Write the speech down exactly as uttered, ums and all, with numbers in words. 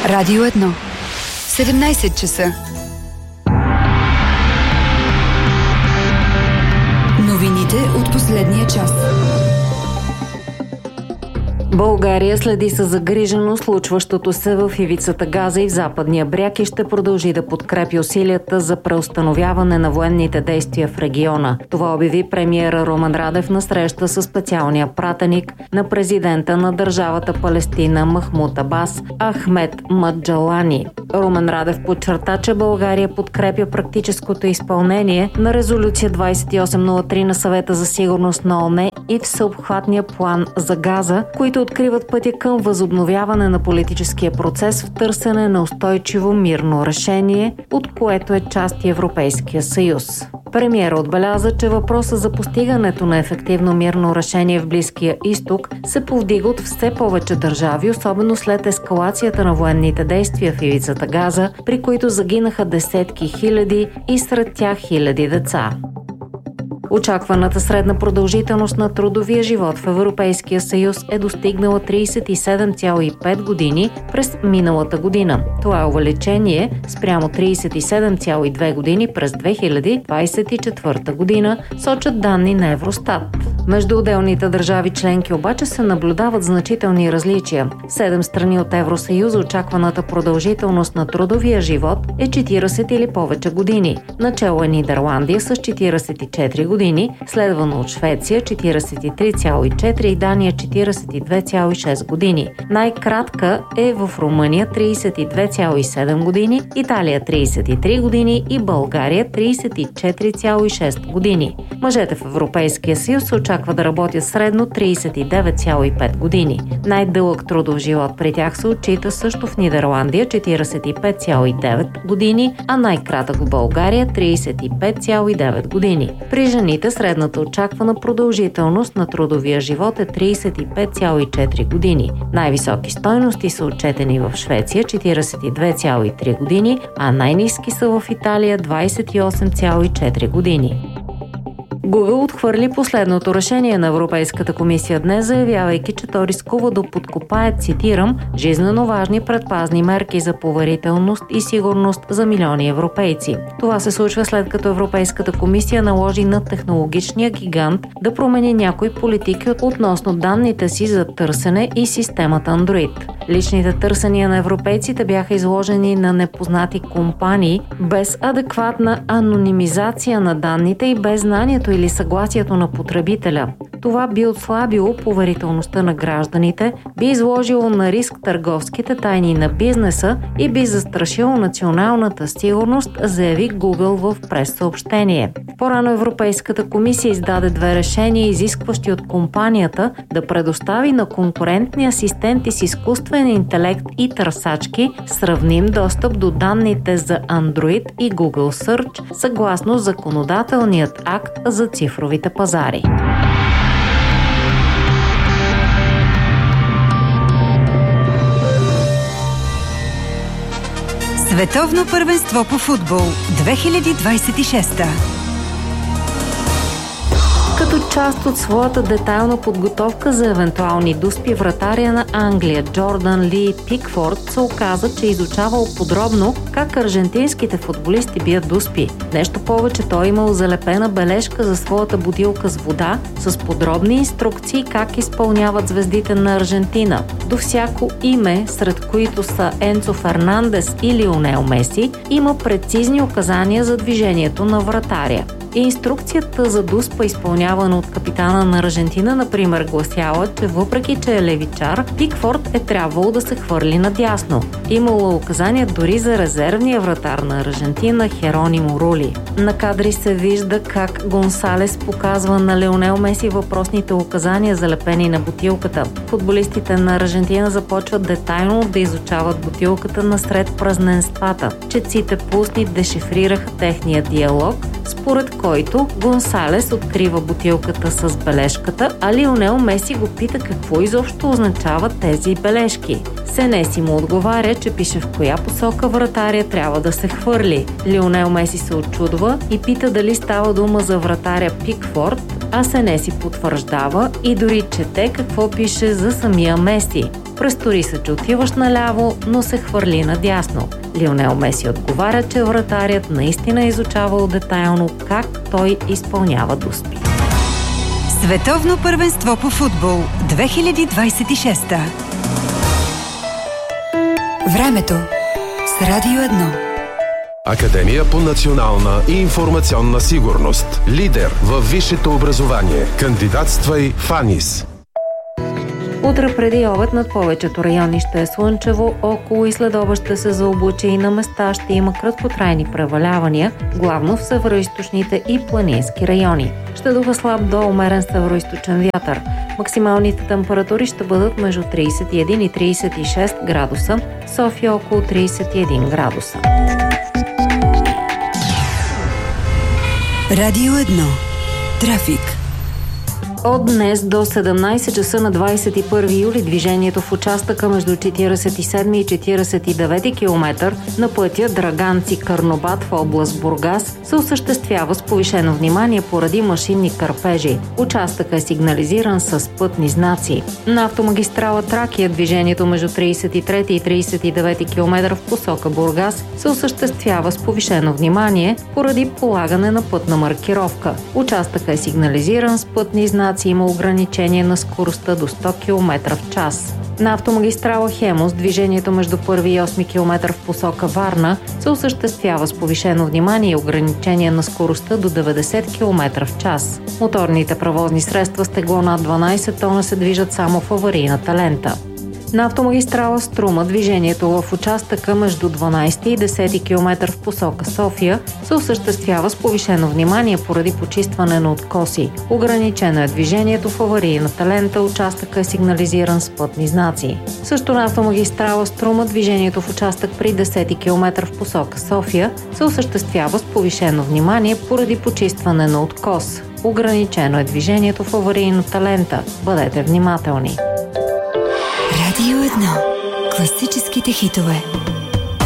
Радио едно. седемнайсет часа. Новините от последния час. България следи със загриженост случващото се в ивицата Газа и в Западния бряг и ще продължи да подкрепи усилията за преустановяване на военните действия в региона. Това обяви премиера Румен Радев на среща със специалния пратеник на президента на държавата Палестина Махмуд Абас Ахмед Маджалани. Румен Радев подчерта, че България подкрепя практическото изпълнение на резолюция двайсет и осем нула три на Съвета за сигурност на ООН и всеобхватния план за Газа, които откриват пътя към възобновяване на политическия процес в търсене на устойчиво мирно решение, от което е част и Европейския съюз. Премиерът отбеляза, че въпросът за постигането на ефективно мирно решение в Близкия изток се повдига от все повече държави, особено след ескалацията на военните действия в ивицата Газа, при които загинаха десетки хиляди и сред тях хиляди деца. Очакваната средна продължителност на трудовия живот в Европейския съюз е достигнала трийсет и седем цяло и пет години през миналата година. Това е увеличение спрямо трийсет и седем цяло и две години през две хиляди двайсет и четвърта година, сочат данни на Евростат. Между отделните държави членки обаче се наблюдават значителни различия. В седем страни от Евросъюза очакваната продължителност на трудовия живот е четирийсет или повече години. Начело е Нидерландия с четирийсет и четири години, следвано от Швеция четирийсет и три цяло и четири и Дания четирийсет и две цяло и шест години. Най-кратка е в Румъния трийсет и две цяло и седем години, Италия трийсет и три години и България трийсет и четири цяло и шест години. Мъжете в Европейския съюз се очаква да работят средно трийсет и девет цяло и пет години. Най-дълъг трудов живот при тях се отчита също в Нидерландия четирийсет и пет цяло и девет години, а най-кратък в България трийсет и пет цяло и девет години. При жените средната очаквана продължителност на трудовия живот е трийсет и пет цяло и четири години. Най-високи стойности са отчетени в Швеция четирийсет и две цяло и три години, а най-ниски са в Италия двайсет и осем цяло и четири години. Google отхвърли последното решение на Европейската комисия днес, заявявайки, че то рискува да подкопае, цитирам, жизнено важни предпазни мерки за поверителност и сигурност за милиони европейци. Това се случва след като Европейската комисия наложи на технологичния гигант да промени някои политики относно данните си за търсене и системата Android. Личните търсения на европейците бяха изложени на непознати компании без адекватна анонимизация на данните и без знанието или съгласието на потребителя. Това би отслабило поверителността на гражданите, би изложило на риск търговските тайни на бизнеса и би застрашило националната сигурност, заяви Google в прессъобщение. По-рано Европейската комисия издаде две решения, изискващи от компанията да предостави на конкурентни асистенти с изкуствен интелект и търсачки сравним достъп до данните за Android и Google Search, съгласно законодателният акт за цифровите пазари. Световно първенство по футбол две хиляди двайсет и шеста. Като част от своята детайлна подготовка за евентуални дуспи, вратаря на Англия Джордан Ли Пикфорд се оказа, че изучавал подробно как аржентинските футболисти бият дуспи. Нещо повече, той имал залепена бележка за своята бутилка с вода с подробни инструкции как изпълняват звездите на Аржентина. До всяко име, сред които са Енцо Фернандес и Лионел Меси, има прецизни указания за движението на вратаря. Инструкцията за дуспа, изпълнявана от капитана на Аржентина, например, гласяла, че въпреки че е левичар, Пикфорд е трябвало да се хвърли надясно. Имало указания дори за резервния вратар на Аржентина Херонимо Рули. На кадри се вижда как Гонсалес показва на Лионел Меси въпросните указания, залепени на бутилката. Футболистите на Аржентина започват детайлно да изучават бутилката насред празненствата. Четците пусни дешифрираха техния диалог, според който Гонсалес открива бутилката с бележката, а Лионел Меси го пита какво изобщо означават тези бележки. Сенеси му отговаря, че пише в коя посока вратаря трябва да се хвърли. Лионел Меси се очудва и пита дали става дума за вратаря Пикфорд, а Сенеси потвърждава и дори чете какво пише за самия Меси. Престори се, че отиваш наляво, но се хвърли надясно. Лионел Меси отговаря, че вратарят наистина изучавал детайлно как той изпълнява дуспи. Световно първенство по футбол две хиляди двадесет и шеста. Времето с Радио едно. Академия по национална и информационна сигурност. Лидер във висшето образование. Кандидатствай в АНИС. Утре преди обед над повечето райони ще е слънчево, около и следобед ще се заоблачи и на места ще има краткотрайни превалявания, главно в североизточните и планински райони. Ще духа слаб до умерен североизточен вятър. Максималните температури ще бъдат между тридесет и един и тридесет и шест градуса, София около тридесет и един градуса. Радио едно. Трафик. От днес до седемнадесет часа на двадесет и първи юли движението в участъка между четиридесет и седми и четиридесет и девети километър на пътя Драганци-Карнобат в област Бургас се осъществява с повишено внимание поради машинни кърпежи. Участъкът е сигнализиран с пътни знаци. На автомагистрала Тракия движението между тридесет и трети и тридесет и девети километър в посока Бургас се осъществява с повишено внимание поради полагане на пътна маркировка. Участъкът е сигнализиран с пътни знаци. Има ограничение на скоростта до сто километра в час. На автомагистрала Хемус движението между първи и осми километър в посока Варна се осъществява с повишено внимание и ограничение на скоростта до деветдесет километра в час. Моторните превозни средства с тегло над дванадесет тона се движат само в аварийната лента. На автомагистрала Струма движението в участъка между дванадесети и десети километър в посока София се осъществява с повишено внимание поради почистване на откоси. Ограничено е движението в аварийната лента, участъка е сигнализиран с пътни знаци. Също на автомагистрала Струма движението в участък при десети километър в посока София се осъществява с повишено внимание поради почистване на откос. Ограничено е движението в аварийната лента. Бъдете внимателни. Радио едно. Класическите хитове.